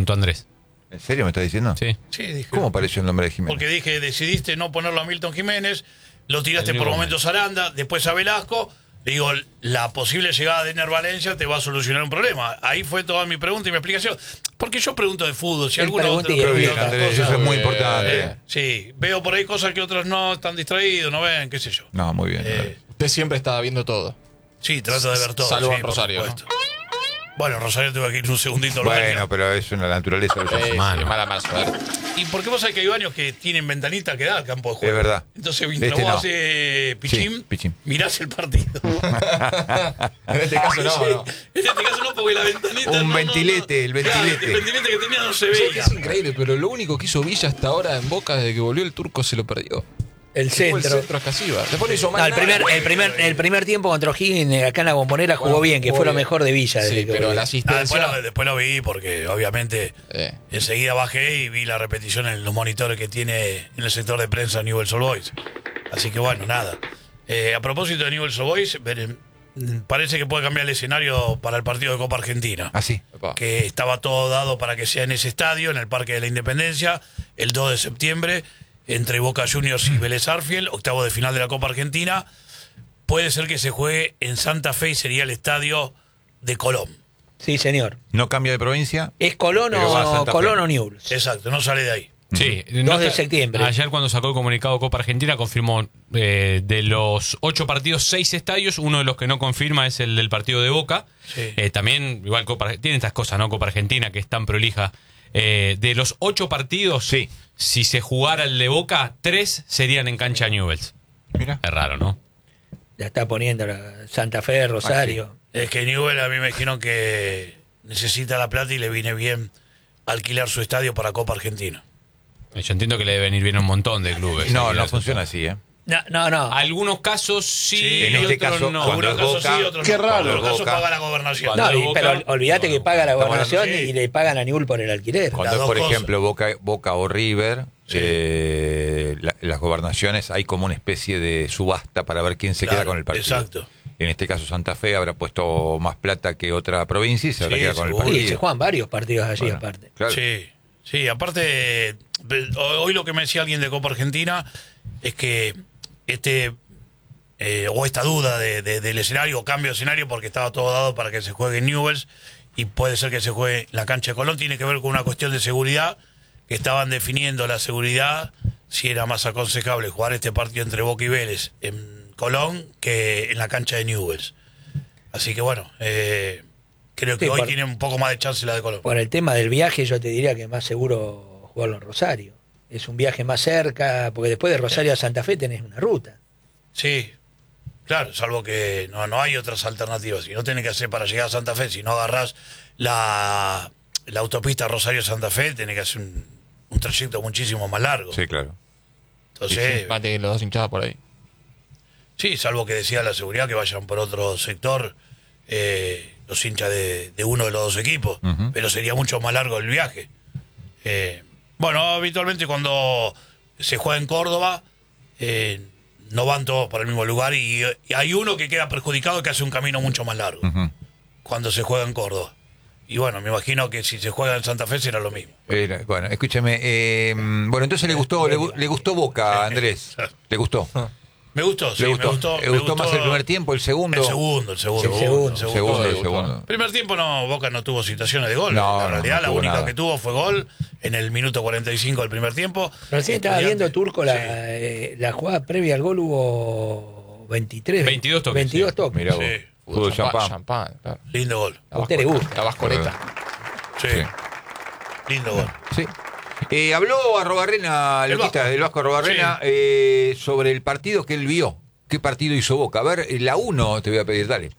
preguntó Andrés. ¿En serio me estás diciendo? Sí. Sí, dije. ¿Cómo apareció el nombre de Jiménez? Porque dije, decidiste no ponerlo a Milton Jiménez, lo tiraste El por mismo momentos a Aranda, después a Velasco. Digo, la posible llegada de Ener Valencia te va a solucionar un problema. Ahí fue toda mi pregunta y mi explicación. Porque yo pregunto de fútbol, si Él alguno pregunta otro y pregunta Bien, otras Andrés, cosas. eso es muy importante. Sí, veo por ahí cosas que otros no están distraídos, no ven, qué sé yo. No, muy bien. Usted siempre estaba viendo todo. Sí, trato de ver todo. Salvo sí, en Rosario, por supuesto. Bueno, Rosario tuve que ir un segundito al baño. Bueno, pero eso es la naturaleza del ser humano. Mala suerte. Y porque vos sabés que hay baños que tienen ventanita que da al campo de juego. Es verdad. Entonces, mientras vos haces pichín, Sí, pichín. mirás el partido. En este caso no. En este caso no, porque la ventanita. Un ventilete, el ventilete. Claro, el ventilete que tenía no se Sí, veía. es increíble, pero lo único que hizo Villa hasta ahora en Boca desde que volvió el turco se lo perdió. El Fue centro. el centro a Casiva. Después no hizo No, mal. el primer tiempo contra O'Higgins acá en la Bombonera jugó bien, que fue lo mejor de Villa. desde Sí, que pero volvió. la Ah, asistencia. después lo vi porque obviamente enseguida bajé y vi la repetición en los monitores que tiene en el sector de prensa Newell's Old Boys. Así que bueno, nada. A propósito de Newell's Old Boys, parece que puede cambiar el escenario para el partido de Copa Argentina. Ah, sí. Que estaba todo dado para que sea en ese estadio, en el Parque de la Independencia, el 2 de septiembre, entre Boca Juniors y Vélez Arfiel, octavo de final de la Copa Argentina. Puede ser que se juegue en Santa Fe y sería el estadio de Colón. Sí, señor. No cambia de provincia. ¿Es Colón Pero va a Santa Fe. o Newell's? Exacto, no sale de ahí. Sí, 2 de septiembre. Ayer cuando sacó el comunicado Copa Argentina confirmó de los 8 partidos, 6 estadios. Uno de los que no confirma es el del partido de Boca. Sí. También, igual, tiene estas cosas, ¿no? Copa Argentina, que es tan prolija. De los 8 partidos, Sí. si se jugara el de Boca, 3 serían en cancha Newell's. Mira. Es raro, ¿no? La está poniendo la Santa Fe, Rosario. Es que Newell a mí me dijeron que necesita la plata y le viene bien alquilar su estadio para Copa Argentina. Yo entiendo que le debe venir bien a un montón de clubes. No, Alquilar no su funciona estadio. así, ¿eh? No. Algunos casos sí, en y este otros caso, no. cuando Algunos es casos Boca, sí, otros qué no. raro. En otros casos Boca. paga la gobernación. Cuando No, de Boca, pero olvídate que paga la gobernación hablando, sí. y le pagan a Newell por el alquiler. Cuando Las es, dos por cosas. ejemplo, Boca o River, Sí. las gobernaciones, hay como una especie de subasta para ver quién se Claro, queda con el partido. exacto. En este caso, Santa Fe habrá puesto más plata que otra provincia y se habrá Sí, quedado con el seguro. partido. Y se juegan varios partidos allí Bueno, aparte. claro. Sí, aparte, hoy lo que me decía alguien de Copa Argentina es que esta duda del escenario o cambio de escenario, porque estaba todo dado para que se juegue en Newell's y puede ser que se juegue en la cancha de Colón, tiene que ver con una cuestión de seguridad, que estaban definiendo la seguridad, si era más aconsejable jugar este partido entre Boca y Vélez en Colón que en la cancha de Newell's. Así que bueno, creo que Sí, hoy por- tiene un poco más de chance la de Colón. Por el tema del viaje, yo te diría que es más seguro jugarlo en Rosario. Es un viaje más cerca, porque después de Rosario a Santa Fe tenés una ruta. Sí, claro, salvo que no hay otras alternativas. Si no tenés que hacer para llegar a Santa Fe, si no agarrás la autopista Rosario-Santa Fe, tenés que hacer un trayecto muchísimo más largo. Sí, claro. Entonces, Mate los dos hinchadas por ahí. sí, salvo que decía la seguridad que vayan por otro sector los hinchas de uno de los dos equipos, Ujú. pero sería mucho más largo el viaje. Bueno, habitualmente cuando se juega en Córdoba, no van todos por el mismo lugar y hay uno que queda perjudicado que hace un camino mucho más largo Ujú. cuando se juega en Córdoba. Y bueno, me imagino que si se juega en Santa Fe será lo mismo. Bueno, escúchame. Bueno, entonces le gustó Boca, Andrés. ¿Le gustó? Me gustó, sí, ¿Le gustó? me ¿Le gustó más el primer tiempo, el segundo? El segundo. El segundo. El segundo. Primer tiempo Boca no tuvo situaciones de gol. No, en realidad no la tuvo única nada. que tuvo fue gol en el minuto 45 del primer tiempo. Recién estaba Estudiantes- viendo, Turco, Sí. la jugada previa al gol hubo 22 toques, 22 sí. toques. Mirá vos. Sí. Fútbol champán. Champán, claro. Lindo gol. A usted le gusta. La vasconeta. Sí. Sí. Lindo gol. Sí. Habló Arrobarrena, El Luquita, Vasco. del Vasco Arrobarrena, sobre el partido que él vio. ¿Qué partido hizo Boca? A ver, la 1 te voy a pedir, dale.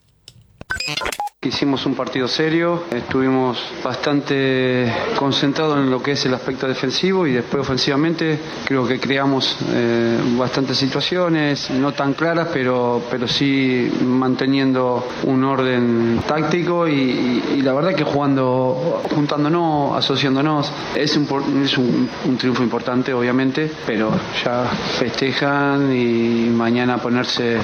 Hicimos un partido serio, estuvimos bastante concentrados en lo que es el aspecto defensivo y después ofensivamente creo que creamos bastantes situaciones, no tan claras, pero sí manteniendo un orden táctico y la verdad que juntándonos, asociándonos, es un triunfo importante obviamente, pero ya festejan y mañana ponerse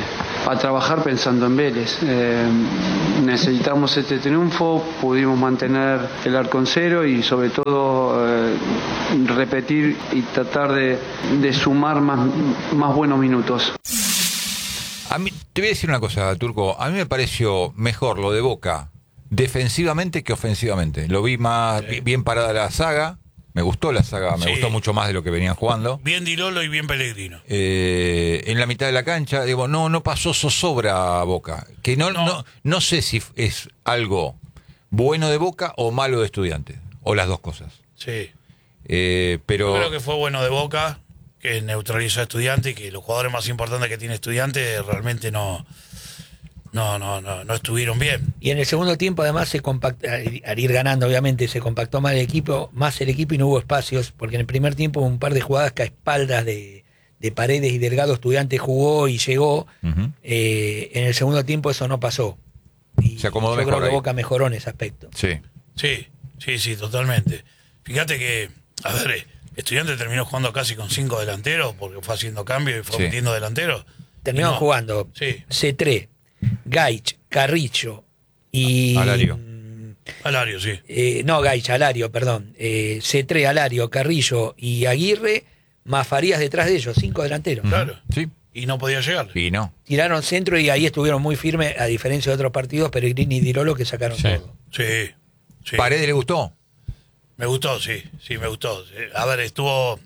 a trabajar pensando en Vélez. Necesitamos este triunfo, pudimos mantener el arco en cero y sobre todo repetir y tratar de sumar más buenos minutos. A mí, te voy a decir una cosa, Turco, a mí me pareció mejor lo de Boca defensivamente que ofensivamente. Lo vi más bien parada la saga. Me gustó la saga, me gustó mucho más de lo que venían jugando. Bien Di Lolo y bien Pellegrino. En la mitad de la cancha, digo, no pasó zozobra a Boca. Que no sé si es algo bueno de Boca o malo de Estudiantes. O las dos cosas. Sí. Pero Yo creo que fue bueno de Boca, que neutralizó a Estudiantes y que los jugadores más importantes que tiene Estudiantes realmente no estuvieron bien. Y en el segundo tiempo además se compactó, al ir ganando obviamente se compactó más el equipo y no hubo espacios, porque en el primer tiempo hubo un par de jugadas que a espaldas de Paredes y Delgado Estudiantes jugó y llegó. En el segundo tiempo eso no pasó. Y se acomodó yo mejor creo que ahí. Boca mejoró en ese aspecto. Sí, totalmente. Fíjate que, a ver, Estudiantes terminó jugando casi con 5 delanteros porque fue haciendo cambios y fue metiendo delanteros. Terminaron jugando C3, Gaich, Carrillo y... Alario, sí. No, Gaich, Alario, perdón. C3, Alario, Carrillo y Aguirre, más Farías detrás de ellos, 5 delanteros. Claro. Sí. Y no podía llegar. Y no. Tiraron centro y ahí estuvieron muy firmes, a diferencia de otros partidos, Pellegrini y Di Lolo que sacaron todo. Sí. ¿Paredes le gustó? Me gustó, sí, me gustó. A ver, estuvo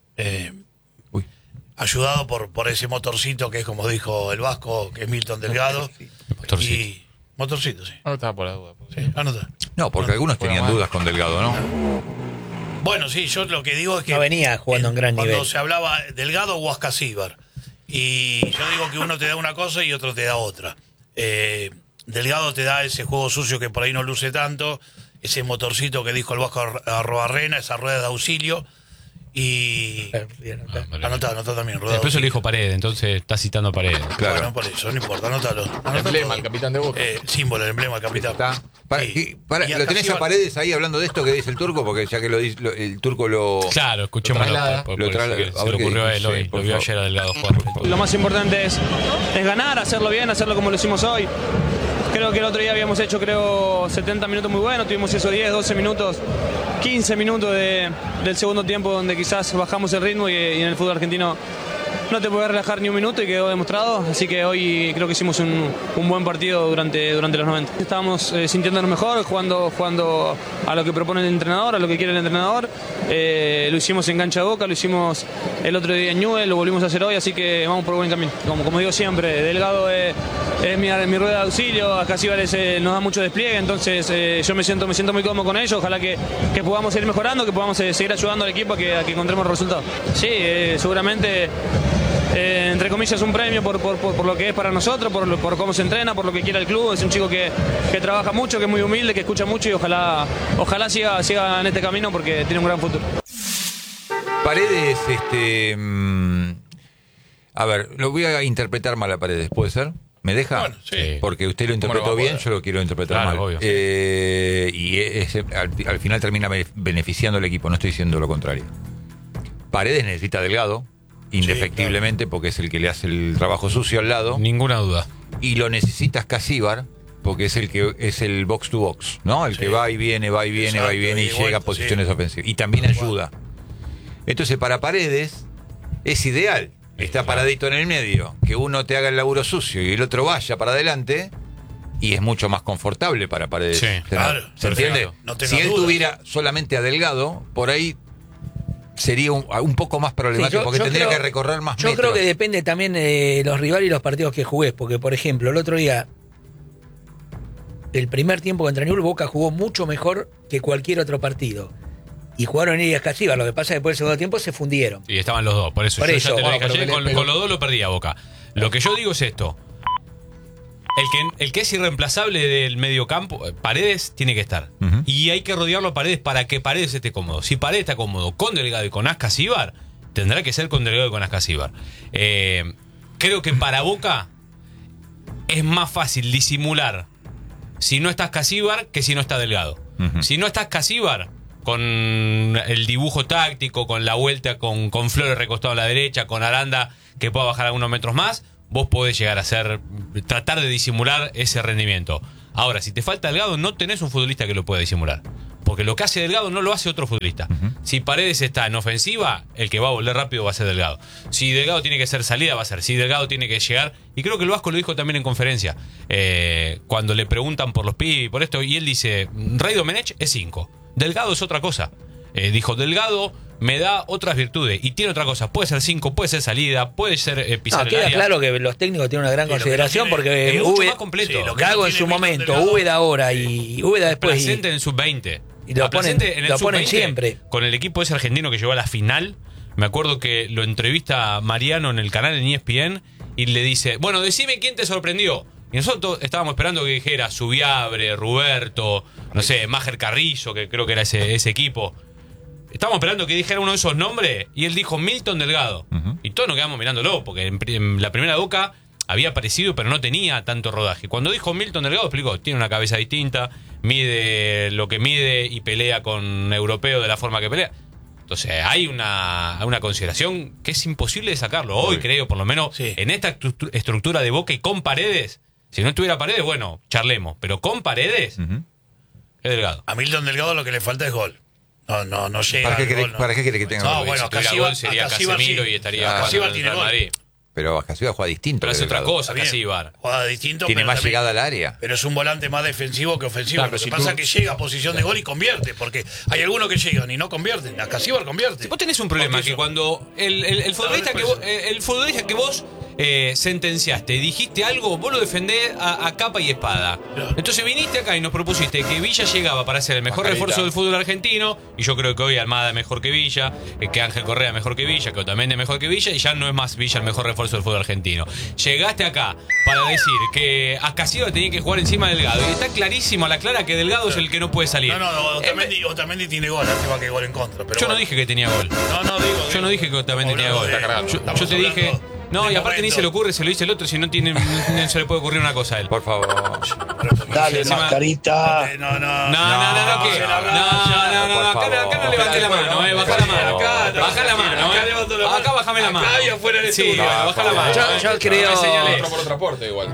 ayudado por ese motorcito que es, como dijo el Vasco, que es Milton Delgado. Motorcito. Motorcito, sí. No estaba por la duda. Sí, anota. No, porque algunos tenían dudas con Delgado, ¿no? Bueno, sí, yo lo que digo es que... No venía jugando en gran nivel. Cuando se hablaba Delgado o Huascasíbar. Y yo digo que uno te da una cosa y otro te da otra. Delgado te da ese juego sucio que por ahí no luce tanto, ese motorcito que dijo el Vasco Arrobarrena, esa rueda de auxilio. Y... Anotá también, rueda de Después se auxilio. lo dijo Paredes, entonces está citando a Paredes. Claro. Bueno, por eso, no importa, anótalo. El emblema, el capitán de Boca. Símbolo, el emblema del capitán. Está. Sí. Y ¿Lo tenés a Huascasíbar- Paredes ahí hablando de esto que dice el Turco? Porque ya que el Turco lo... Claro, escuchémoslo. traslada. por Lo eso traslada. que A se ver le qué ocurrió a dice, él hoy. sí, por Lo vio favor. ayer a Delgado jugar. Lo más importante es ganar, hacerlo bien, hacerlo como lo hicimos hoy. Creo que el otro día habíamos hecho 70 minutos muy buenos, tuvimos esos 10, 12 minutos, 15 minutos del segundo tiempo donde quizás bajamos el ritmo y en el fútbol argentino no te puedes relajar ni un minuto y quedó demostrado, así que hoy creo que hicimos un buen partido durante los 90. Estábamos sintiéndonos mejor, jugando a lo que propone el entrenador, a lo que quiere el entrenador. Lo hicimos en cancha de Boca, lo hicimos el otro día en Newell's, lo volvimos a hacer hoy, así que vamos por buen camino. Como digo siempre, Delgado es mi rueda de auxilio, acá sí nos da mucho despliegue, entonces yo me siento muy cómodo con ellos, ojalá que podamos seguir mejorando, que podamos seguir ayudando al equipo a que encontremos resultados. Sí, seguramente... entre comillas un premio por lo que es para nosotros, por cómo se entrena, por lo que quiere el club. Es un chico que trabaja mucho, que es muy humilde, que escucha mucho y ojalá siga en este camino porque tiene un gran futuro. Paredes, a ver, lo voy a interpretar mal a Paredes, ¿puede ser? ¿Me deja? Bueno, sí. Porque usted lo interpretó ¿Cómo no va a bien, poder? yo lo quiero interpretar Claro, mal. obvio. Al final termina beneficiando al equipo, no estoy diciendo lo contrario. Paredes necesita Delgado, indefectiblemente, porque es el que le hace el trabajo sucio al lado. Ninguna duda. Y lo necesitas Casíbar, porque es el que es el box to box, ¿no? El que va y viene Exacto, y y llega vuelta, a posiciones ofensivas. Y también ayuda. Entonces, para Paredes es ideal. Está paradito en el medio, que uno te haga el laburo sucio y el otro vaya para adelante, y es mucho más confortable para Paredes. Sí, claro, ¿Se entiende? no tengas Si él dudas. tuviera solamente a Delgado, por ahí sería un poco más problemático, Sí, porque yo tendría creo- que recorrer más Yo metros. creo que depende también de los rivales y los partidos que jugués, porque por ejemplo, el otro día, el primer tiempo contra Newell's, Boca jugó mucho mejor que cualquier otro partido. Y jugaron en Elías Casíbar, lo que pasa es que después del segundo tiempo se fundieron. Y estaban los dos, por eso Por yo eso, ya te lo dije pero ayer, que con los dos lo perdía Boca. Lo que yo digo es esto. El que es irreemplazable del medio campo, Paredes, tiene que estar. Ujú. Y hay que rodearlo a Paredes para que Paredes esté cómodo. Si Paredes está cómodo con Delgado y con Ascasíbar, tendrá que ser con Delgado y con Ascasíbar. Creo que para Boca es más fácil disimular si no está Ascasíbar que si no está Delgado. Ujú. Si no está Ascasíbar, con el dibujo táctico, con la vuelta con Flores recostado a la derecha, con Aranda que pueda bajar algunos metros más, vos podés llegar a tratar de disimular ese rendimiento. Ahora, si te falta Delgado, no tenés un futbolista que lo pueda disimular. Porque lo que hace Delgado no lo hace otro futbolista. Si Paredes está en ofensiva, el que va a volver rápido va a ser Delgado. Si Delgado tiene que ser salida, va a ser. Si Delgado tiene que llegar, y creo que el Vasco lo dijo también en conferencia, cuando le preguntan por los pibes y por esto, y él dice, Rey Domenech es 5. Delgado es otra cosa. Dijo, Delgado me da otras virtudes y tiene otra cosa. Puede ser 5, puede ser salida, puede ser pisar el queda área. claro que los técnicos tienen una gran consideración porque es mucho más completo. Gago en su momento, Úbeda ahora y Úbeda después. Presente en el sub-20. Y lo ponen, en el lo ponen sub-20, siempre. Con el equipo ese argentino que llegó a la final, me acuerdo que lo entrevista Mariano en el canal en ESPN y le dice, bueno, decime quién te sorprendió. Y nosotros estábamos esperando que dijera Subiabre, Ruberto, no sé, Máger Carrizo, que creo que era ese equipo. Estábamos esperando que dijera uno de esos nombres y él dijo Milton Delgado. Y todos nos quedamos mirándolo, porque en la primera Boca había aparecido, pero no tenía tanto rodaje. Cuando dijo Milton Delgado, explicó, tiene una cabeza distinta, mide lo que mide y pelea con europeo de la forma que pelea. Entonces hay una consideración que es imposible de sacarlo. Hoy creo, por lo menos, en esta estructura de Boca y con Paredes, si no estuviera Paredes, bueno, charlemos, pero con Paredes, es Delgado. A Milton Delgado lo que le falta es gol. No llega. ¿Para qué quiere que tenga No, gol? bueno, Si tuviera Casíbar gol sería Casíbar Casemiro sí. y estaría Casíbar jugando en tiene el Real gol. Madrid. Pero Casíbar juega distinto. Pero es otra Delgado. cosa, Casíbar. Juega distinto. Tiene pero más también- llegada al área. Pero es un volante más defensivo que ofensivo. Claro, Lo que si pasa tú- es que llega a posición de gol y convierte. Porque hay algunos que llegan y no convierten. A Casíbar convierte. Vos tenés un problema, Porque que eso- cuando el futbolista que vos sentenciaste, dijiste algo, vos lo defendés a capa y espada. Claro. Entonces viniste acá y nos propusiste que Villa llegaba para ser el mejor Mascarita. refuerzo del fútbol argentino, y yo creo que hoy Almada es mejor que Villa, que Ángel Correa es mejor que Villa, que Otamendi es mejor que Villa, y ya no es más Villa el mejor refuerzo del fútbol argentino. Llegaste acá para decir que Ascasíbar tenía que jugar encima de Delgado, y está clarísimo a la clara que Delgado es el que no puede salir. No, Otamendi tiene gol. Lástima que gol en contra. Pero Yo no bueno. dije que tenía gol. Digo. Yo no dije que Otamendi tenía gol. Yo te Estamos dije. hablando No, de y aparte ni momento. se le ocurre, se lo dice el otro, si no tiene, no se le puede ocurrir una cosa a él. Por favor. Dale, Encima- mascarita. No, No, que. No, acá no levanté la mano, baja la mano. Baja la mano, acá bájame la mano. Acá y afuera del Sí, estudio. baja la mano. Yo creo- No me señales. Otro por otra puerta igual.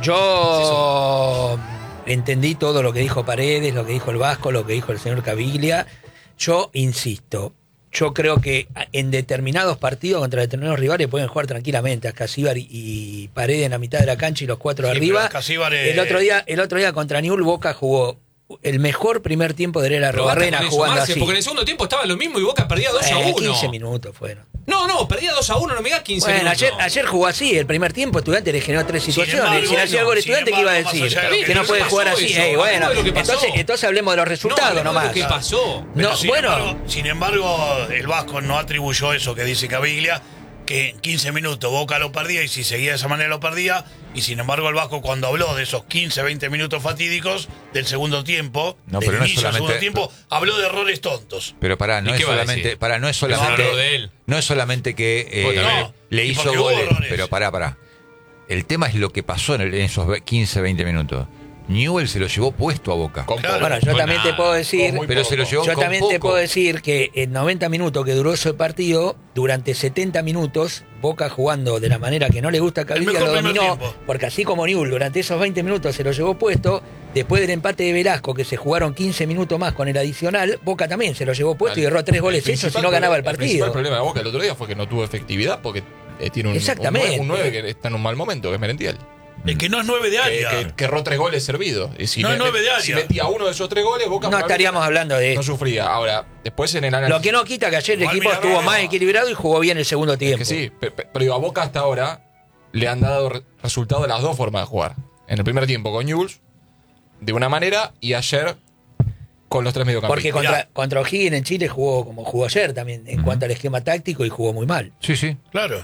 Yo entendí todo lo que dijo Paredes, lo que dijo el Vasco, lo que dijo el señor Caviglia. Yo insisto, yo creo que en determinados partidos contra determinados rivales pueden jugar tranquilamente Ascasíbar y Paredes en la mitad de la cancha y los cuatro Sí, arriba. pero Ascasíbar es- El otro día contra Newell's Boca jugó el mejor primer tiempo de Herrera Pero basta Robarrena con jugando sumarse, así. porque en el segundo tiempo estaba lo mismo y Boca perdía 2-1. 15 minutos fueron. No, perdía 2-1, no me digas 15 Bueno, minutos. ayer jugó así, el primer tiempo Estudiante le generó 3 situaciones. embargo, Si le hacía gol sin Estudiante, ¿qué iba a embargo, más decir? allá de lo Que no que puede pasó jugar así. eso, Bueno, hablemos de lo que pasó. entonces hablemos de los resultados hablemos de nomás. lo que pasó. Pero No, sin bueno, embargo, sin embargo, el Vasco no atribuyó eso que dice Caviglia, que en 15 minutos Boca lo perdía y si seguía de esa manera lo perdía. Y sin embargo, el Vasco cuando habló de esos 15, 20 minutos fatídicos del segundo tiempo, No, del pero no es inicio del segundo solamente- tiempo, habló de errores tontos. Pero pará, ¿Y no es qué va a solamente, decir? no es No, solamente, habló de él. no es solamente que Bueno, no, le y hizo porque hubo goles, errores. pero pará. El tema es lo que pasó en esos 15, 20 minutos. Newell se lo llevó puesto a Boca. Con Claro. poco. bueno, yo Con también te nada. puedo decir, Con muy Pero se lo llevó yo con también te poco. puedo decir que en 90 minutos que duró ese partido, durante 70 minutos, Boca jugando de la manera que no le gusta a Caviglia mejor lo primer dominó, tiempo. porque así como Newell durante esos 20 minutos se lo llevó puesto, después del empate de Velasco, que se jugaron 15 minutos más con el adicional, Boca también se lo llevó puesto y erró 3 goles hechos y no ganaba el El principal partido. problema de Boca el otro día fue que no tuvo efectividad porque tiene Exactamente. un 9 que está en un mal momento, que es Merentiel. Es que no es 9 de área. Que erró 3 goles servidos. Y si No es 9 de área. Si metía uno de esos 3 goles, Boca No probablemente estaríamos hablando de no esto. sufría. Ahora, después en el análisis. Lo que no quita que ayer el Igual equipo mira, estuvo no. más equilibrado y jugó bien el segundo tiempo. Que sí, pero digo, a Boca hasta ahora le han dado resultado de las dos formas de jugar. En el primer tiempo con Newell's, de una manera, y ayer con los 3 Porque mediocampistas. contra O'Higgins en Chile jugó como jugó ayer también, en cuanto al esquema táctico, y jugó muy mal. Sí. Claro.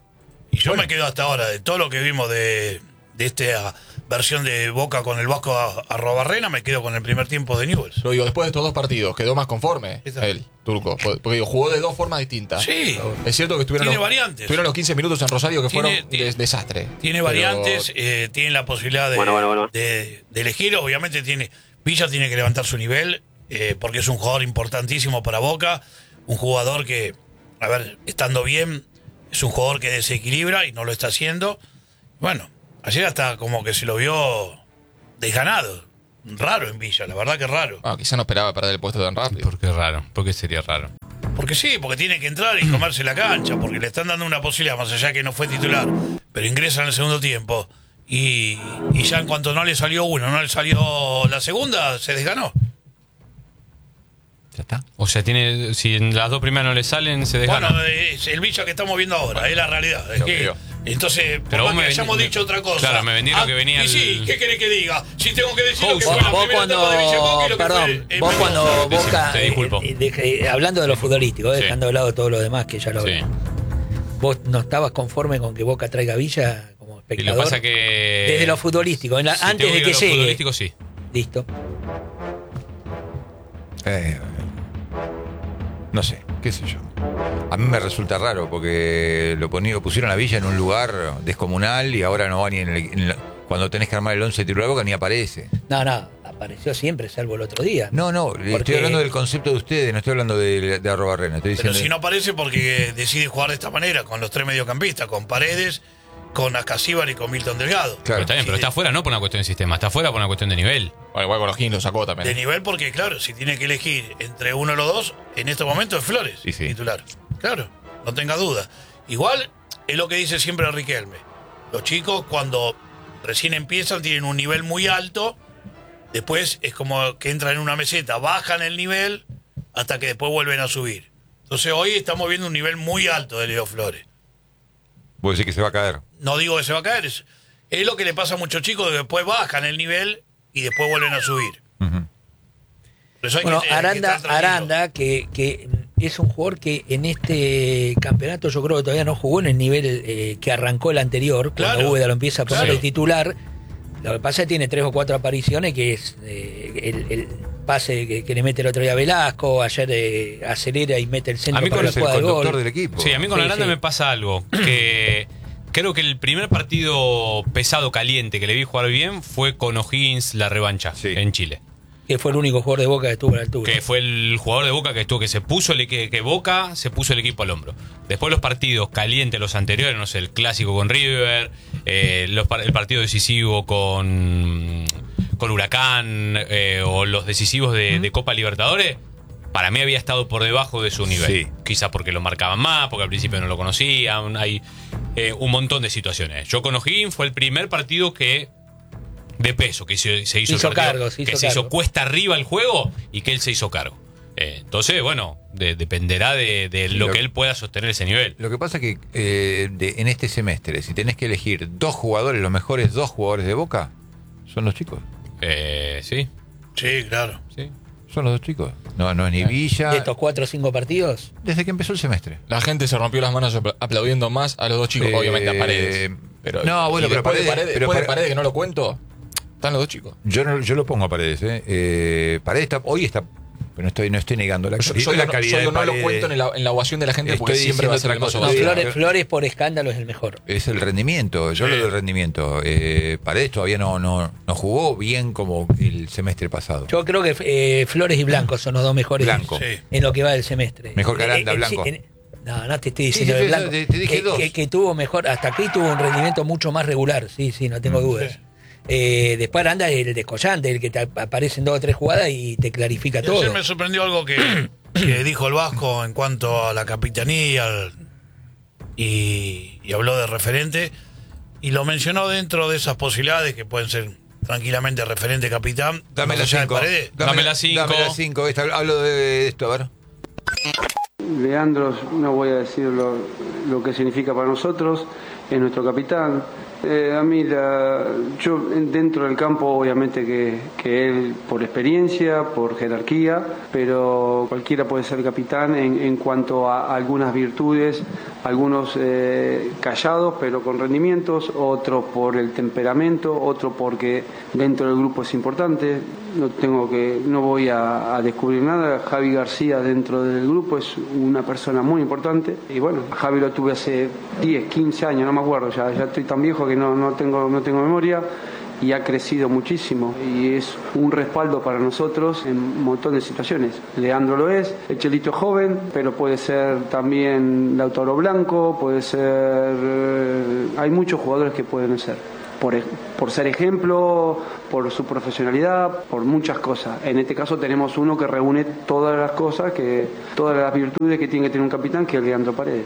Y yo me quedo hasta ahora de todo lo que vimos de esta versión de Boca con el Vasco a Robarrena, me quedo con el primer tiempo de Newell's. Lo digo, después de estos dos partidos, quedó más conforme Exacto. el turco. Porque digo, jugó de dos formas distintas. Sí, Es cierto que estuvieron Tiene los, variantes. estuvieron los 15 minutos en Rosario que Tiene- fueron desastre. tiene Pero- variantes, tiene la posibilidad de elegir. Obviamente Villa tiene que levantar su nivel, porque es un jugador importantísimo para Boca, un jugador que, a ver, estando bien, es un jugador que desequilibra y no lo está haciendo. Bueno, ayer hasta como que se lo vio desganado. Raro en Villa, la verdad que raro. Quizá no esperaba perder el puesto tan rápido. ¿Por qué raro? ¿Por qué sería raro? Porque sí, porque tiene que entrar y comerse la cancha, porque le están dando una posibilidad, más allá que no fue titular, pero ingresa en el segundo tiempo. Y ya en cuanto no le salió uno, no le salió la segunda, se desganó. Ya está. O sea, si en las dos primeras no le salen, se desgana. Bueno, es el Villa que estamos viendo ahora, es la realidad. Es que, entonces, Pero por vos más que me hayamos dicho otra cosa. Claro, me vendieron que venía Y sí, el- ¿qué querés que diga? Si tengo que decir lo que fue la Vos primera etapa de Villa Boca y lo que perdón, fue en vos cuando Mendoza. Boca, te disculpo. hablando de lo futbolístico, Sí. dejando de lado todo lo demás que ya lo Sí. hablamos. ¿Vos no estabas conforme con que Boca traiga a Villa como Y lo espectador? que pasa que... Desde lo futbolístico, Si antes tengo de ir que a lo llegue. futbolístico, sí. Listo. No sé, qué sé yo. A mí me resulta raro porque lo pusieron a Villa en un lugar descomunal y ahora no va ni cuando tenés que armar el 11 titular de Boca ni aparece. No, apareció siempre, salvo el otro día. No, Porque- estoy hablando del concepto de ustedes, no estoy hablando de Arrobarrena. Estoy Pero diciendo si no aparece porque decide jugar de esta manera, con los tres mediocampistas, con Paredes, con Ascasíbar y con Milton Delgado. Pero Claro. está bien, pero está afuera no por una cuestión de sistema, está afuera por una cuestión de nivel. Bueno, igual con los Kings lo sacó también. De nivel porque, claro, si tiene que elegir entre uno de los dos, en este momento es Flores, Sí, sí. titular. Claro, no tenga duda. Igual es lo que dice siempre Riquelme. Los chicos cuando recién empiezan tienen un nivel muy alto, después es como que entran en una meseta, bajan el nivel hasta que después vuelven a subir. Entonces hoy estamos viendo un nivel muy alto de Leo Flores. Vos decís que se va a caer. No digo que se va a caer, es lo que le pasa a muchos chicos, que después bajan el nivel y después vuelven a subir. Ujú. Por eso hay Bueno, que estar tranquilo. Aranda, que es un jugador que en este campeonato yo creo que todavía no jugó en el nivel que arrancó el anterior, Claro. cuando Úbeda lo empieza a poner Claro. de titular. Lo que pasa es que tiene 3 o 4 apariciones, que es el pase que le mete el otro día a Velasco, ayer acelera y mete el centro A mí para con la Es el jugada de conductor gol. del equipo. Sí, a mí con Sí, Aranda sí. me pasa algo, que creo que el primer partido pesado, caliente, que le vi jugar bien fue con O'Higgins la revancha Sí. en Chile. Que fue el único jugador de Boca que estuvo a la altura. Que fue el jugador de Boca que estuvo, que se puso que Boca se puso el equipo al hombro. Después los partidos calientes, los anteriores, no sé, el clásico con River, el partido decisivo con Huracán, o los decisivos de Copa Libertadores, para mí había estado por debajo de su nivel. Sí. Quizás porque lo marcaban más, porque al principio no lo conocían, hay un montón de situaciones. Yo con O'Higgins fue el primer partido de peso, que se hizo, Hizo el partido, cargo, se hizo que se hizo cargo. cuesta arriba el juego y que él se hizo cargo. Entonces, bueno, dependerá de lo que él pueda sostener ese nivel. Lo que pasa que en este semestre, si tenés que elegir dos jugadores, los mejores dos jugadores de Boca, son los chicos. Sí, Sí, claro. sí. Son los dos chicos. No es ni Villa. De estos 4 o 5 partidos, Desde que empezó el semestre. La gente se rompió las manos aplaudiendo más a los dos chicos, obviamente a Paredes. Pero, no, bueno, y pero después de Paredes- pero después de Paredes- Paredes, que no lo cuento, están los dos chicos. Yo lo pongo a Paredes. Paredes hoy está. Pero no estoy negando la calidad. la calidad de yo no lo Paredes. cuento en la ovación de la gente porque Estoy siempre va a diciendo ser el más otra no, cosa. odiado. Sí. Flores por escándalo es el mejor. Es el rendimiento. Yo lo del rendimiento. Paredes todavía no jugó bien como el semestre pasado. Yo creo que Flores y Blanco son los dos mejores Blanco. Sí. en lo que va del semestre. Mejor que Aranda, sí, Blanco. no te estoy diciendo Sí, de sí, Blanco. te dije dos. Que tuvo mejor, hasta aquí tuvo un rendimiento mucho más regular, sí, no tengo dudas. Después Aranda es el descollante, el que te aparece en 2 o 3 jugadas y te clarifica Y todo. ayer me sorprendió algo que dijo el Vasco en cuanto a la capitanía y habló de referente y lo mencionó dentro de esas posibilidades que pueden ser tranquilamente referente capitán. Dame más la allá de 5. Paredes. Dame la cinco. Dame la 5. Hablo de esto, a ver. Leandro, no voy a decir lo que significa para nosotros, es nuestro capitán. A mí, yo dentro del campo, obviamente que él por experiencia, por jerarquía, pero cualquiera puede ser capitán en cuanto a algunas virtudes, algunos callados pero con rendimientos, otros por el temperamento, otro porque dentro del grupo es importante. No voy a descubrir nada. Javi García dentro del grupo es una persona muy importante y bueno, Javi lo tuve hace 10, 15 años, no me acuerdo, ya estoy tan viejo que no tengo memoria. y ha crecido muchísimo y es un respaldo para nosotros en un montón de situaciones. Leandro lo es, el Chelito es joven, pero puede ser también Lautaro Blanco, puede ser... hay muchos jugadores que pueden ser. Por ser ejemplo, por su profesionalidad, por muchas cosas. En este caso tenemos uno que reúne todas las cosas, todas las virtudes que tiene que tener un capitán, que es Leandro Paredes.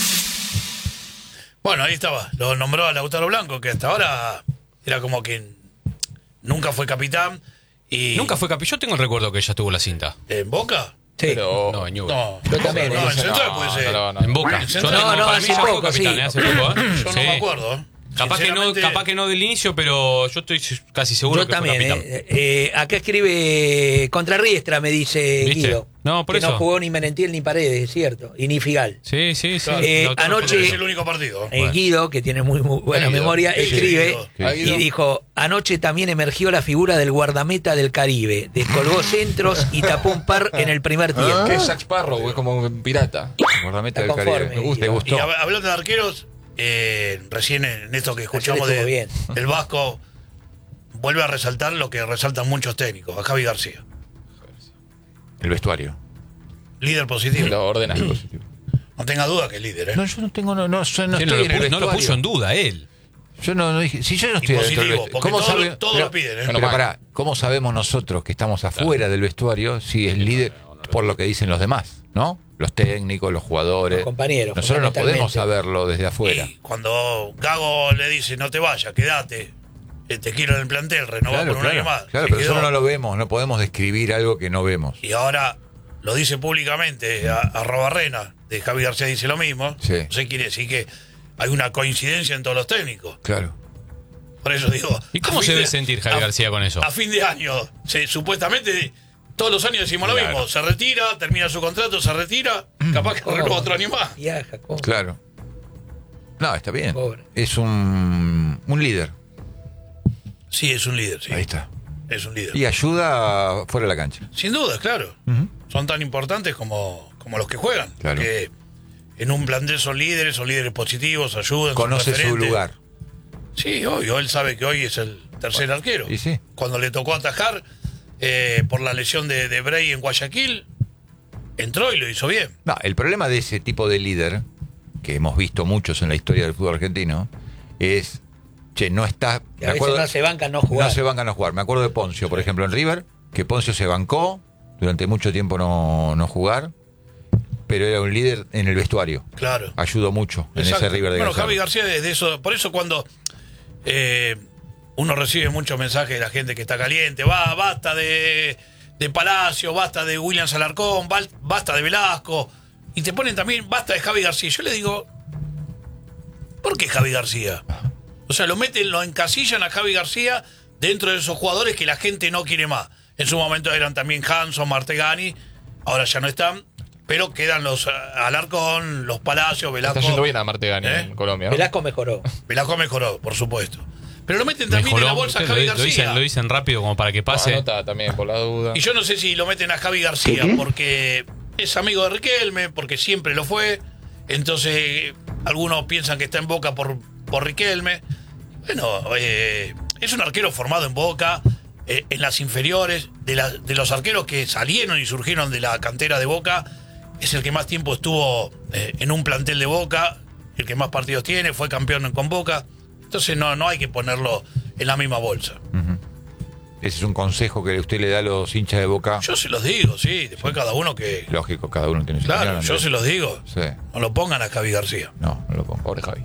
Bueno, ahí estaba. Lo nombró a Lautaro Blanco, que hasta ahora era como que nunca fue capitán. Y Nunca fue capitán. Yo tengo el recuerdo que ella tuvo la cinta. ¿En Boca? Sí. Pero. No, en Newell's. No, Yo también, No, en eso Central puede ser. En Boca. En Yo Central. No, para hace mí ya fue poco, capitán, sí. hace poco, Yo no Sí. me acuerdo. Sinceramente, Capaz que no del inicio, pero yo estoy casi seguro Yo que también. fue capitán. Acá escribe contra Riestra, me dice ¿Viste? Guido. No, por que eso. no jugó ni Merentiel ni Paredes, es cierto. Y ni Figal. Sí, sí, sí. Claro. Lautaro Anoche- fue- Es el único partido. Guido, que tiene muy buena Guido. memoria, Sí, escribe Guido. y dijo: anoche también emergió la figura del guardameta del Caribe. Descolgó centros y tapó un par en el primer tiempo. ¿Qué es Jack Sparrow? Es como un pirata. Guardameta del Está Caribe. conforme, Me gusta, Guido. ¿te Y gustó? hablando de arqueros, recién en esto que escuchamos estuvo bien. del Vasco, vuelve a resaltar lo que resaltan muchos técnicos, a Javi García. El vestuario. Líder positivo. Lo ordena. No tenga duda que es líder, ¿eh? No, yo no tengo, no Sí, estoy no, en el no lo vestuario. puso en duda él. Yo no dije, si yo no Y estoy dentro del positivo, vestuario. porque todos lo piden, ¿eh? Pero Menos mal. pará, ¿cómo sabemos nosotros que estamos afuera del vestuario si es líder por lo que dicen los demás, ¿no? Los técnicos, los jugadores. Los compañeros, Nosotros no podemos fundamentalmente. saberlo desde afuera. Y cuando Gago le dice, no te vayas, quédate, te quiero en el plantel, renová por un año más. claro, Se pero quedó. nosotros no lo vemos, no podemos describir algo que no vemos. Y ahora lo dice públicamente a Robarrena, de Javi García dice lo mismo. Sí. No sé, quiere decir que hay una coincidencia en todos los técnicos. Claro. Por eso digo. ¿Y cómo a se fin debe de- sentir Javi García con eso? A fin de año, supuestamente todos los años decimos lo Claro. mismo. Se retira, termina su contrato, se retira, capaz que renueva otro año más. Viaja, ¿cómo? Claro. No, está bien. Pobre. Es un líder. Sí, es un líder, sí. Ahí está. Es un líder. Y ayuda fuera de la cancha. Sin duda, claro. Son tan importantes como los que juegan. Claro. Que en un plantel son líderes positivos, ayudan. son Conoce su referentes. lugar. Sí, obvio. Él sabe que hoy es el tercer arquero. Y sí. Cuando le tocó atajar por la lesión de Bray en Guayaquil, entró y lo hizo bien. No, el problema de ese tipo de líder, que hemos visto muchos en la historia del fútbol argentino, es, che, no está... Que a veces no se bancan no jugar. No se bancan a jugar. Me acuerdo de Poncio, por ejemplo, en River, que Poncio se bancó durante mucho tiempo no jugar, pero era un líder en el vestuario. Claro. Ayudó mucho en Exacto. ese River de Bueno, Gonzalo. Javi García es de eso. Por eso cuando uno recibe muchos mensajes de la gente que está caliente, basta de Palacio, basta de William Alarcón, basta de Velasco, y te ponen también basta de Javi García. Yo le digo, ¿por qué Javi García? O sea, lo encasillan a Javi García dentro de esos jugadores que la gente no quiere más. En su momento eran también Hanson, Martegani, ahora ya no están, pero quedan los Alarcón, los Palacios, Velasco. Está yendo bien a Martegani ¿Eh? en Colombia, ¿no? Velasco mejoró. Velasco mejoró, por supuesto. Pero lo meten también Mejoró. en la bolsa a Ustedes Javi lo García. dicen rápido como para que pase. Anota también, por la duda. Y yo no sé si lo meten a Javi García porque es amigo de Riquelme, porque siempre lo fue. Entonces, algunos piensan que está en Boca por Riquelme. Bueno, es un arquero formado en Boca, en las inferiores, de los arqueros que salieron y surgieron de la cantera de Boca. Es el que más tiempo estuvo en un plantel de Boca, el que más partidos tiene, fue campeón con Boca. Entonces no hay que ponerlo en la misma bolsa. Ese es un consejo que usted le da a los hinchas de Boca. Yo se los digo, sí. Después cada uno que... Lógico, cada uno tiene su Claro, opinión, yo Andrés. se los digo. Sí. No lo pongan a Javi García. No lo pongo. Pobre Javi.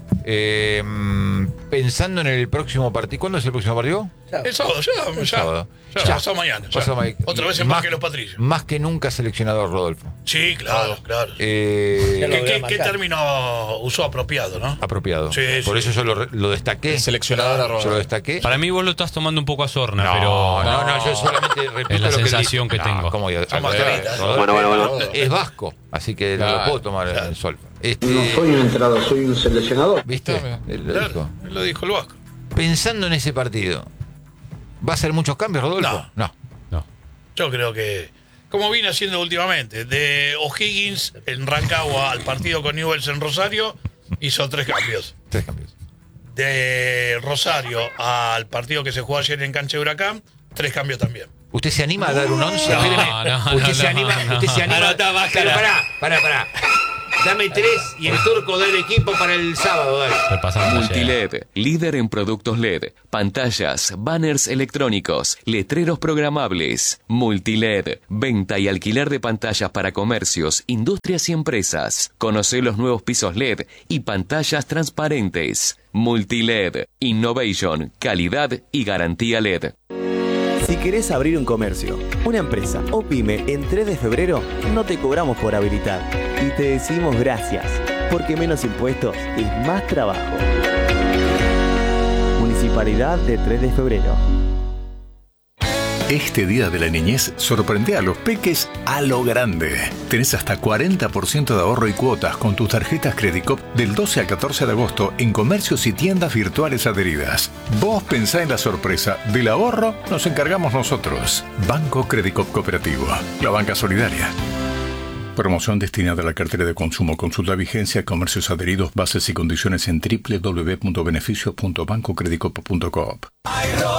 Pensando en el próximo partido. ¿Cuándo es el próximo partido? El sábado, El sábado. ya, pasado mañana. ya. Pasado mañana. Otra vez en Más- Parque Los Patricios. Más que nunca seleccionador Rodolfo. Sí, claro, claro. Ya lo voy a ¿Qué marcar. término usó apropiado, no? Apropiado. Sí, Por sí. eso yo lo destaqué. El seleccionador arroba. Yo lo destaqué. Para mí vos lo estás tomando un poco a sorna, No, pero... no, yo solamente repito Es la lo que él sensación dice. que tengo. No, ¿cómo yo? Son Al mascaritas. contrario, Bueno. Es vasco, así que no lo Claro, puedo tomar en el sol. No soy un entrenador, soy un seleccionador. ¿Viste? Claro. Él lo Claro, dijo. lo dijo el Vasco. Pensando en ese partido, ¿va a hacer muchos cambios, Rodolfo? No. No. Yo creo que, como vine haciendo últimamente, de O'Higgins en Rancagua al partido con Newell's en Rosario, hizo 3 cambios. 3 cambios. de Rosario al partido que se jugó ayer en cancha de Huracán, 3 cambios también. ¿Usted se anima a dar un 11? No, Espéreme. ¿Usted se anima? Anotá, Pero pará. Dame 3 y el Turco da el equipo para el sábado, dale. Multiled, líder en productos LED, pantallas, banners electrónicos, letreros programables. Multiled, venta y alquiler de pantallas para comercios, industrias y empresas. Conoce los nuevos pisos LED y pantallas transparentes. Multiled, innovation, calidad y garantía LED. Si querés abrir un comercio, una empresa o pyme en 3 de febrero, no te cobramos por habilitar y te decimos gracias, porque menos impuestos es más trabajo. Municipalidad de 3 de febrero. Este Día de la Niñez sorprende a los peques a lo grande. Tenés hasta 40% de ahorro y cuotas con tus tarjetas Credicop del 12 al 14 de agosto en comercios y tiendas virtuales adheridas. Vos pensá en la sorpresa. Del ahorro nos encargamos nosotros. Banco Credicop Cooperativo. La banca solidaria. Promoción destinada a la cartera de consumo. Consulta vigencia, comercios adheridos, bases y condiciones en www.beneficios.bancocredicoop.coop.